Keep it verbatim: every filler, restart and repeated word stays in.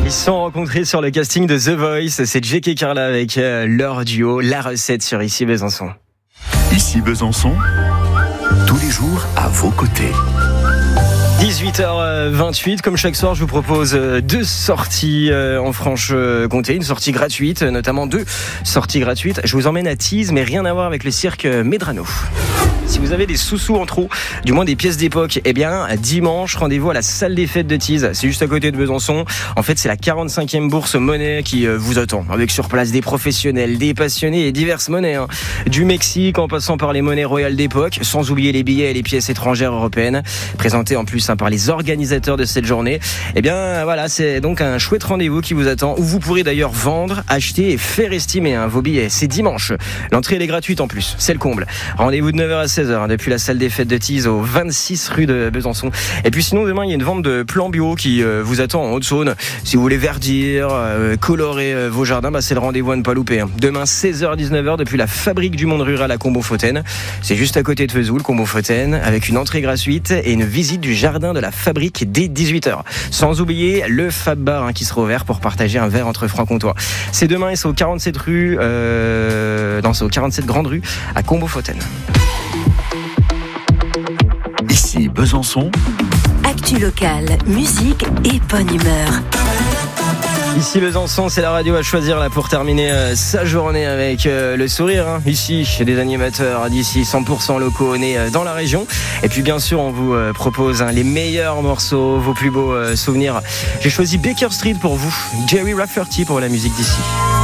Ils se sont rencontrés sur le casting de The Voice. C'est Jake et Carla avec leur duo, La Recette sur Ici Besançon. Ici Besançon, tous les jours à vos côtés. dix-huit heures vingt-huit, comme chaque soir, je vous propose deux sorties en Franche-Comté, une sortie gratuite, notamment deux sorties gratuites. Je vous emmène à Tees, mais rien à voir avec le cirque Medrano. Si vous avez des sous-sous en trop, du moins des pièces d'époque, eh bien, dimanche, rendez-vous à la salle des fêtes de Tees. C'est juste à côté de Besançon. En fait, c'est la quarante-cinquième bourse monnaie qui vous attend. Avec sur place des professionnels, des passionnés et diverses monnaies. Hein. Du Mexique en passant par les monnaies royales d'époque, sans oublier les billets et les pièces étrangères européennes. Présentées en plus hein, par les organisateurs de cette journée. Eh bien, voilà, c'est donc un chouette rendez-vous qui vous attend. Où vous pourrez d'ailleurs vendre, acheter et faire estimer hein, vos billets. C'est dimanche. L'entrée, elle est gratuite en plus. C'est le comble. Rendez-vous de neuf heures à seize heures depuis la salle des fêtes de Tees au vingt-six rue de Besançon. Et puis sinon demain il y a une vente de plants bio qui euh, vous attend en Haute-Saône. Si vous voulez verdir, euh, colorer euh, vos jardins, bah, c'est le rendez-vous à ne pas louper. Hein. Demain seize heures dix-neuf heures depuis la fabrique du monde rural à Combeau-Fontaine. C'est juste à côté de Vesoul, Combeau-Fontaine, avec une entrée gratuite et une visite du jardin de la fabrique dès dix-huit heures. Sans oublier le Fab Bar hein, qui sera ouvert pour partager un verre entre francs-comtois. C'est demain et c'est au quarante-sept rue, euh, non c'est au quarante-sept Grande Rue à Combeau-Fontaine. Ici Besançon. Actu locale, musique et bonne humeur. Ici Besançon, c'est la radio à choisir là pour terminer euh, sa journée avec euh, le sourire. Hein. Ici, des animateurs d'ici cent pour cent locaux nés euh, dans la région. Et puis bien sûr, on vous euh, propose hein, les meilleurs morceaux, vos plus beaux euh, souvenirs. J'ai choisi Baker Street pour vous, Jerry Rafferty pour la musique d'ici.